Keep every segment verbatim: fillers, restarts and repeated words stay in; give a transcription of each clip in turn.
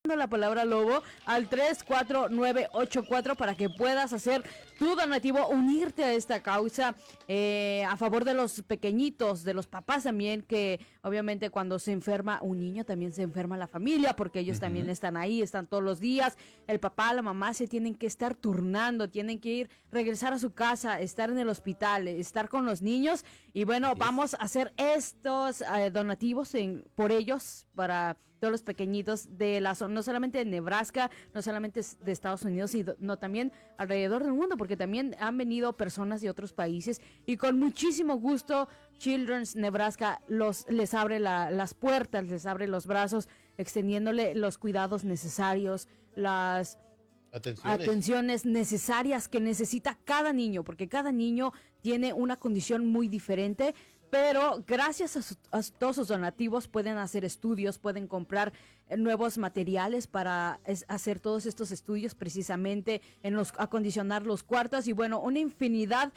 la palabra lobo al tres cuatro nueve ocho cuatro para que puedas hacer tu donativo, unirte a esta causa eh, a favor de los pequeñitos, de los papás también, que obviamente cuando se enferma un niño también se enferma la familia, porque ellos uh-huh. también están ahí, están todos los días, el papá, la mamá se tienen que estar turnando, tienen que ir, regresar a su casa, estar en el hospital, estar con los niños, y bueno, yes. vamos a hacer estos eh, donativos en, por ellos, para todos los pequeñitos de la zona, no solamente de Nebraska, no solamente de Estados Unidos, sino también alrededor del mundo, porque también han venido personas de otros países, y con muchísimo gusto Children's Nebraska los les abre la, las puertas, les abre los brazos, extendiéndole los cuidados necesarios, las atenciones. atenciones necesarias que necesita cada niño, porque cada niño tiene una condición muy diferente. Pero gracias a, su, a todos sus donativos pueden hacer estudios, pueden comprar nuevos materiales para es, hacer todos estos estudios, precisamente en los acondicionar los cuartos, y bueno, una infinidad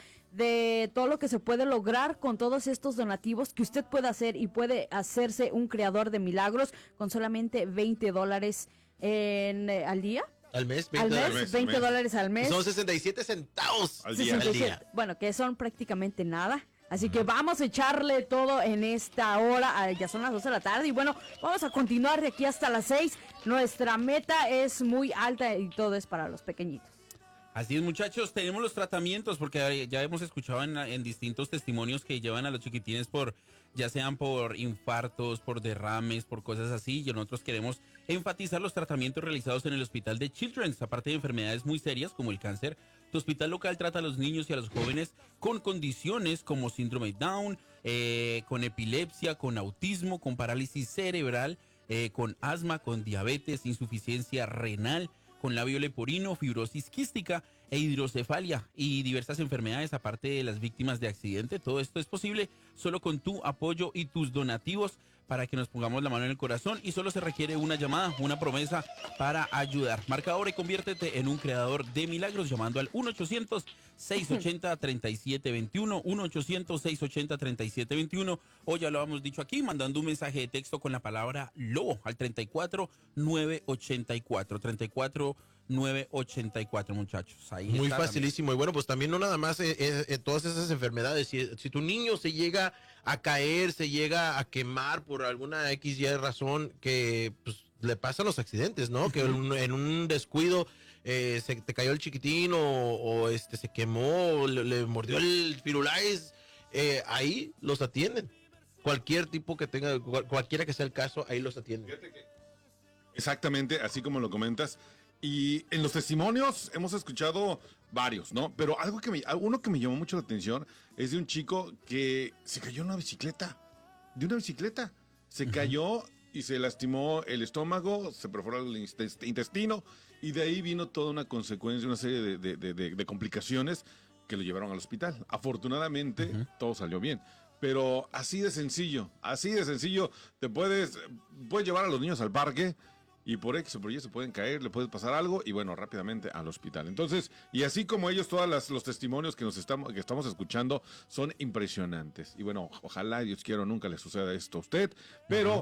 de todo lo que se puede lograr con todos estos donativos que usted puede hacer, y puede hacerse un creador de milagros con solamente veinte dólares en, eh, al día. Al mes, veinte al mes, veinte dólares al mes. Son sesenta y siete centavos al día. sesenta y siete, al día. Bueno, que son prácticamente nada. Así que vamos a echarle todo en esta hora, ya son las dos de la tarde, y bueno, vamos a continuar de aquí hasta las seis. Nuestra meta es muy alta y todo es para los pequeñitos. Así es, muchachos, tenemos los tratamientos, porque ya hemos escuchado en, en distintos testimonios que llevan a los chiquitines por, ya sean por infartos, por derrames, por cosas así, y nosotros queremos enfatizar los tratamientos realizados en el hospital de Children's, aparte de enfermedades muy serias como el cáncer. Tu hospital local trata a los niños y a los jóvenes con condiciones como síndrome Down, eh, con epilepsia, con autismo, con parálisis cerebral, eh, con asma, con diabetes, insuficiencia renal, con labio leporino, fibrosis quística e hidrocefalia y diversas enfermedades, aparte de las víctimas de accidente. Todo esto es posible solo con tu apoyo y tus donativos para que nos pongamos la mano en el corazón, y solo se requiere una llamada, una promesa para ayudar. Marca ahora y conviértete en un creador de milagros llamando al uno ochocientos, seiscientos ochenta, treinta y siete veintiuno, uno ochocientos, seiscientos ochenta, treinta y siete veintiuno, o ya lo hemos dicho aquí, mandando un mensaje de texto con la palabra lobo al treinta y cuatro nueve ochenta y cuatro, treinta y cuatro nueve ochenta y cuatro, muchachos. Ahí muy está, facilísimo. También. Y bueno, pues también no nada más eh, eh, todas esas enfermedades. Si, si tu niño se llega a caer, se llega a quemar por alguna X Y razón, que pues le pasan los accidentes, ¿no? Uh-huh. Que en, en un descuido eh, se te cayó el chiquitín o, o este se quemó, le, le mordió el firulais, eh, ahí los atienden. Cualquier tipo que tenga, cual, cualquiera que sea el caso, ahí los atienden. Fíjate que exactamente, así como lo comentas. Y en los testimonios hemos escuchado varios, ¿no? Pero algo que me, uno que me llamó mucho la atención es de un chico que se cayó en una bicicleta, de una bicicleta. Se uh-huh. cayó y se lastimó el estómago, se perforó el intestino, y de ahí vino toda una consecuencia, una serie de, de, de, de, de complicaciones que lo llevaron al hospital. Afortunadamente, uh-huh. todo salió bien. Pero así de sencillo, así de sencillo, te puedes, puedes llevar a los niños al parque, y por X o por Y se pueden caer, le puede pasar algo, y bueno, rápidamente al hospital. Entonces, y así como ellos, todos los testimonios que nos estamos, que estamos escuchando son impresionantes. Y bueno, ojalá, Dios quiera, nunca le suceda esto a usted, pero uh-huh.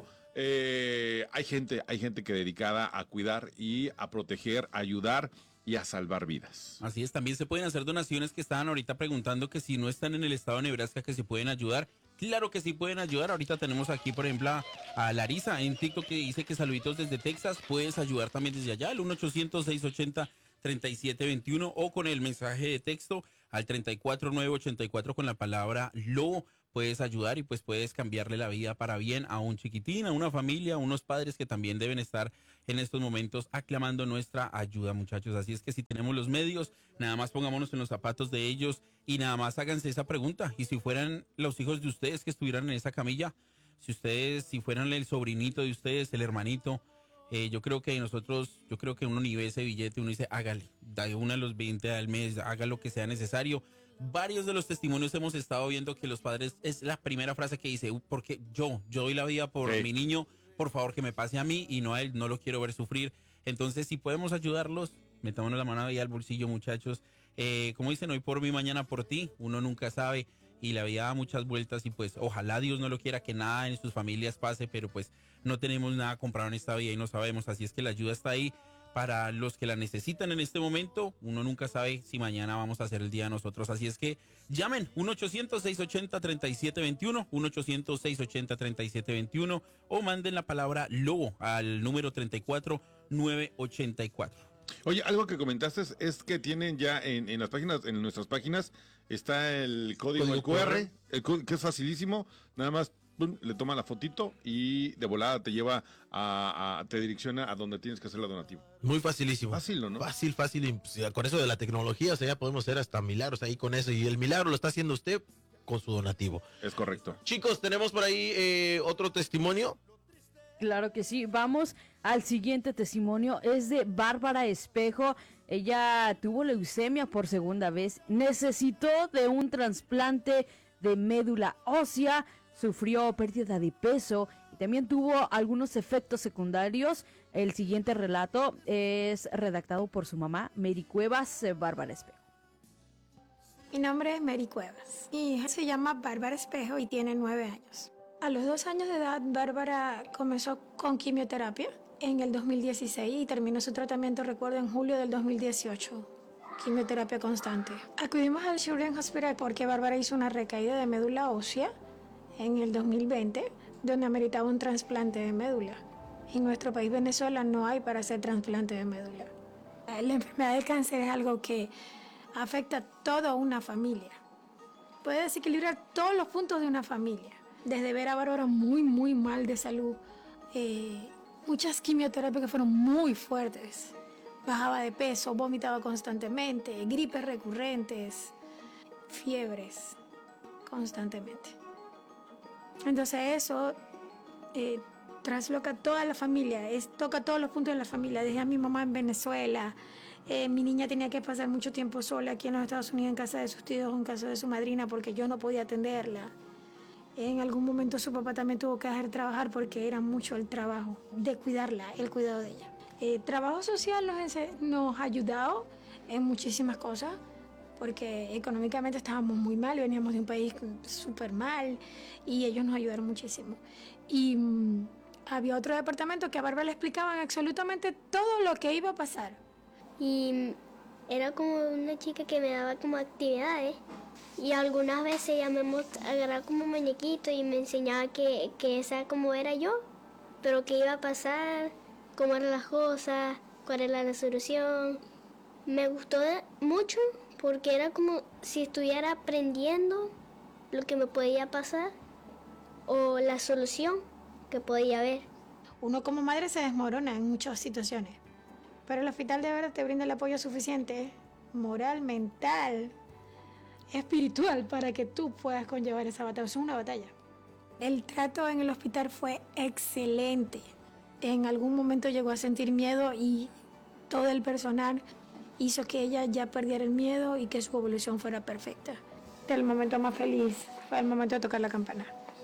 eh, hay gente, hay gente que dedicada a cuidar y a proteger, a ayudar y a salvar vidas. Así es, también se pueden hacer donaciones, que estaban ahorita preguntando que si no están en el estado de Nebraska, que se pueden ayudar. Claro que sí pueden ayudar. Ahorita tenemos aquí, por ejemplo, a, a Larisa en TikTok, que dice que saluditos desde Texas. Puedes ayudar también desde allá, al uno ochocientos, seiscientos ochenta, treinta y siete veintiuno, o con el mensaje de texto al treinta y cuatro nueve ochenta y cuatro con la palabra lobo. Puedes ayudar y pues puedes cambiarle la vida para bien a un chiquitín, a una familia, a unos padres que también deben estar en estos momentos aclamando nuestra ayuda, muchachos. Así es que si tenemos los medios, nada más pongámonos en los zapatos de ellos y nada más háganse esa pregunta. Y si fueran los hijos de ustedes que estuvieran en esa camilla, si ustedes, si fueran el sobrinito de ustedes, el hermanito, eh, yo creo que nosotros, yo creo que uno ni ve ese billete, uno dice, hágale, da uno a los veinte al mes, haga lo que sea necesario. Varios de los testimonios hemos estado viendo que los padres, es la primera frase que dice, porque yo, yo doy la vida por sí. mi niño, por favor que me pase a mí y no a él, no lo quiero ver sufrir. Entonces, si podemos ayudarlos, metámonos la mano ahí al bolsillo, muchachos. Eh, como dicen, hoy por mí, mañana por ti, uno nunca sabe y la vida da muchas vueltas y pues ojalá Dios no lo quiera que nada en sus familias pase, pero pues no tenemos nada comprado en esta vida y no sabemos, así es que la ayuda está ahí para los que la necesitan en este momento. Uno nunca sabe si mañana vamos a hacer el día nosotros, así es que llamen uno ochocientos, seiscientos ochenta, treinta y siete veintiuno, uno ochocientos, seiscientos ochenta, treinta y siete veintiuno o manden la palabra lobo al número treinta y cuatro novecientos ochenta y cuatro. Oye, algo que comentaste es, es que tienen ya en, en las páginas, en nuestras páginas, está el código, Código el Q R, el cu- que es facilísimo, nada más pum, le toma la fotito y de volada te lleva a, a- te direcciona a donde tienes que hacer la donativa. Muy facilísimo. Fácil, ¿no? Fácil, fácil. Y, pues, con eso de la tecnología, o sea, ya podemos hacer hasta milagros ahí con eso. Y el milagro lo está haciendo usted con su donativo. Es correcto. Chicos, tenemos por ahí eh, otro testimonio. Claro que sí. Vamos al siguiente testimonio. Es de Bárbara Espejo. Ella tuvo leucemia por segunda vez. Necesitó de un trasplante de médula ósea. Sufrió pérdida de peso y también tuvo algunos efectos secundarios. El siguiente relato es redactado por su mamá, Mary Cuevas. eh, Bárbara Espejo. Mi nombre es Mary Cuevas. Mi hija se llama Bárbara Espejo y tiene nueve años. A los dos años de edad, Bárbara comenzó con quimioterapia en el dos mil dieciséis y terminó su tratamiento, recuerdo, en julio del dos mil dieciocho. Quimioterapia constante. Acudimos al Children's Hospital porque Bárbara hizo una recaída de médula ósea en el dos mil veinte, donde ameritaba un trasplante de médula. En nuestro país, Venezuela, no hay para hacer trasplante de médula. La enfermedad del cáncer es algo que afecta a toda una familia. Puede desequilibrar todos los puntos de una familia. Desde ver a Bárbara muy, muy mal de salud, eh, muchas quimioterapias que fueron muy fuertes. Bajaba de peso, vomitaba constantemente, gripes recurrentes, fiebres constantemente. Entonces eso eh, trasloca toda la familia, es, toca todos los puntos de la familia. Dejé a mi mamá en Venezuela, eh, mi niña tenía que pasar mucho tiempo sola aquí en los Estados Unidos en casa de sus tíos, en casa de su madrina, porque yo no podía atenderla. En algún momento su papá también tuvo que dejar de trabajar porque era mucho el trabajo de cuidarla, el cuidado de ella. Eh, trabajo social nos, ense- nos ha ayudado en muchísimas cosas, porque económicamente estábamos muy mal, veníamos de un país súper mal y ellos nos ayudaron muchísimo. Y mm, había otro departamento que a Bárbara le explicaban absolutamente todo lo que iba a pasar. Y era como una chica que me daba como actividades y algunas veces ella me most- agarraba como un muñequito y me enseñaba que, que esa como era yo, pero qué iba a pasar, cómo eran las cosas, cuál era la solución. Me gustó de- mucho porque era como si estuviera aprendiendo lo que me podía pasar o la solución que podía haber. Uno como madre se desmorona en muchas situaciones, pero el hospital de verdad te brinda el apoyo suficiente, moral, mental, espiritual, para que tú puedas conllevar esa batalla. Es una batalla. El trato en el hospital fue excelente. En algún momento llegó a sentir miedo y todo el personal hizo que ella ya perdiera el miedo y que su evolución fuera perfecta. El momento más feliz fue el momento de tocar la campana,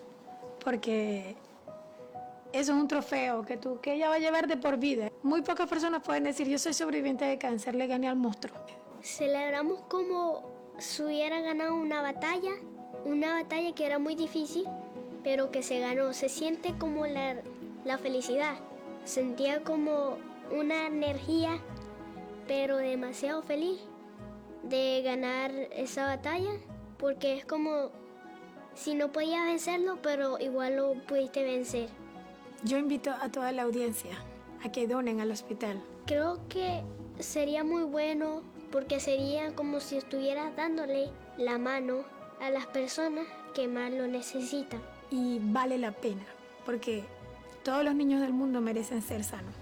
porque eso es un trofeo que, tú, que ella va a llevar de por vida. Muy pocas personas pueden decir, yo soy sobreviviente de cáncer, le gané al monstruo. Celebramos como si hubiera ganado una batalla, una batalla que era muy difícil, pero que se ganó. Se siente como la, la felicidad. Sentía como una energía, pero demasiado feliz de ganar esa batalla, porque es como si no podías vencerlo, pero igual lo pudiste vencer. Yo invito a toda la audiencia a que donen al hospital. Creo que sería muy bueno porque sería como si estuvieras dándole la mano a las personas que más lo necesitan. Y vale la pena, porque todos los niños del mundo merecen ser sanos.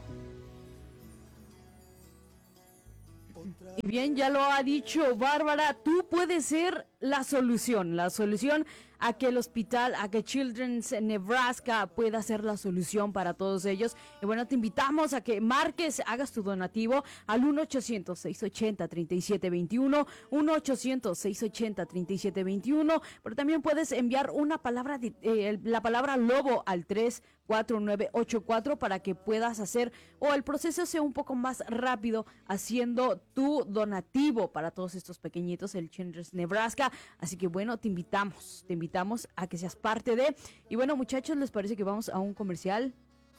Y bien, ya lo ha dicho Bárbara, tú puedes ser la solución, la solución a que el hospital, a que Children's Nebraska pueda ser la solución para todos ellos. Y bueno, te invitamos a que marques, hagas tu donativo al uno ochocientos, seiscientos ochenta, treinta y siete veintiuno, uno ochocientos, seiscientos ochenta, treinta y siete veintiuno, pero también puedes enviar una palabra, de, eh, la palabra lobo al tres cuatro nueve ocho cuatro para que puedas hacer, o el proceso sea un poco más rápido, haciendo tu donativo para todos estos pequeñitos, el Children's Nebraska. Así que bueno, te invitamos, te invitamos a que seas parte de. Y bueno, muchachos, ¿les parece que vamos a un comercial?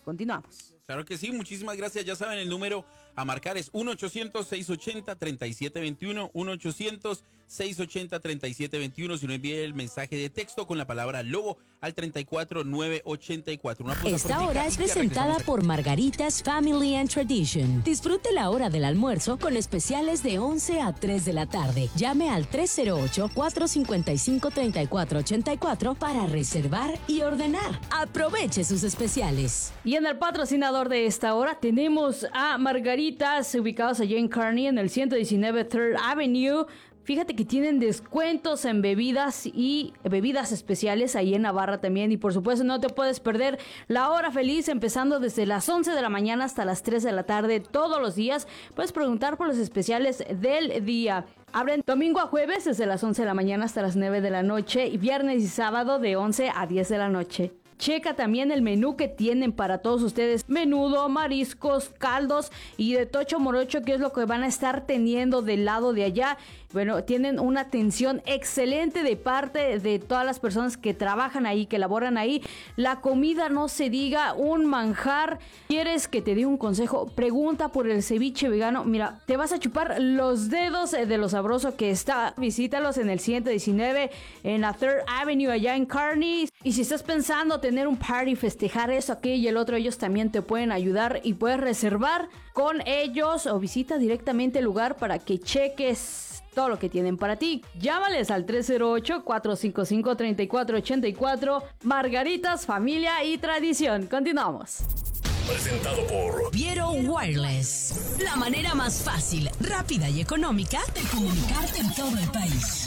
Continuamos. Claro que sí, muchísimas gracias. Ya saben, el número a marcar es uno ochocientos, seiscientos ochenta, treinta y siete veintiuno, uno ochocientos, seiscientos ochenta, treinta y siete veintiuno. Si no, envíe el mensaje de texto con la palabra Lobo al treinta y cuatro nueve ochenta y cuatro. Una pausa Esta cortica hora y es ya presentada regresamos por Margaritas Family and Tradition. Disfrute la hora del almuerzo con especiales de once a tres de la tarde. Llame al tres cero ocho, cuatro cinco cinco, tres cuatro ocho cuatro para reservar y ordenar. Aproveche sus especiales. Y en el patrocinador de esta hora tenemos a Margaritas, ubicados allá en Kearney, en el ciento diecinueve Third Avenue. Fíjate que tienen descuentos en bebidas y bebidas especiales ahí en Navarra también. Y por supuesto no te puedes perder la hora feliz empezando desde las once de la mañana hasta las tres de la tarde todos los días. Puedes preguntar por los especiales del día. Abren domingo a jueves desde las once de la mañana hasta las nueve de la noche y viernes y sábado de once a diez de la noche. Checa también el menú que tienen para todos ustedes. Menudo, mariscos, caldos y de tocho morocho, que es lo que van a estar teniendo del lado de allá. Bueno, tienen una atención excelente de parte de todas las personas que trabajan ahí, que laboran ahí. La comida, no se diga, un manjar. ¿Quieres que te dé un consejo? Pregunta por el ceviche vegano. Mira, te vas a chupar los dedos de lo sabroso que está. Visítalos en el ciento diecinueve en la Third Avenue allá en Kearney. Y si estás pensando tener un party, festejar eso, aquí y el otro, ellos también te pueden ayudar y puedes reservar con ellos o visita directamente el lugar para que cheques todo lo que tienen para ti. Llámales al tres cero ocho, cuatro cinco cinco, tres cuatro ocho cuatro. Margaritas, familia y tradición. Continuamos. Presentado por Viero Wireless. La manera más fácil, rápida y económica de comunicarte en todo el país.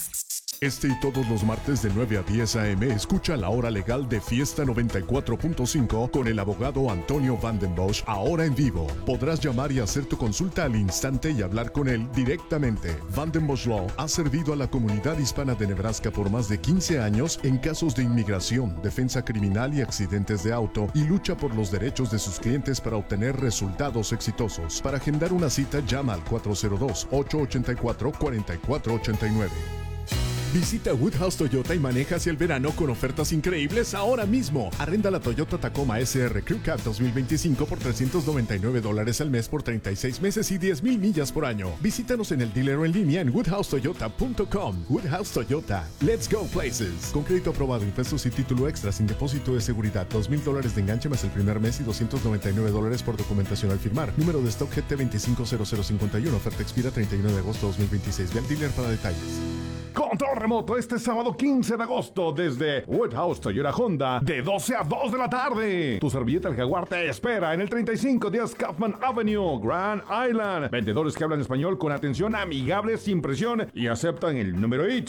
Este y todos los martes de nueve a diez a eme escucha la hora legal de Fiesta noventa y cuatro punto cinco con el abogado Antonio Vandenbosch, ahora en vivo. Podrás llamar y hacer tu consulta al instante y hablar con él directamente. Vandenbosch Law ha servido a la comunidad hispana de Nebraska por más de quince años en casos de inmigración, defensa criminal y accidentes de auto, y lucha por los derechos de sus clientes para obtener resultados exitosos. Para agendar una cita, llama al cuatro cero dos, ocho ocho cuatro, cuatro cuatro ocho nueve. Visita Woodhouse Toyota y maneja hacia el verano con ofertas increíbles ahora mismo. Arrenda la Toyota Tacoma ese erre Crew Cab dos mil veinticinco por trescientos noventa y nueve dólares al mes por treinta y seis meses y diez mil millas por año. Visítanos en el dealer o en línea en woodhouse toyota punto com. Woodhouse Toyota. Let's go places. Con crédito aprobado, impuestos y título extra sin depósito de seguridad. dos mil dólares de enganche más el primer mes y doscientos noventa y nueve dólares por documentación al firmar. Número de stock G T veinticinco cero cero cincuenta y uno. Oferta expira treinta y uno de agosto de dos mil veintiséis. Ve al dealer para detalles. Control remoto este sábado quince de agosto desde Woodhouse Toyota Honda de doce a dos de la tarde. Tu servilleta El Jaguar te espera en el treinta y cinco diez Kaufman Avenue, Grand Island. Vendedores que hablan español con atención amigable, sin presión y aceptan el número I T.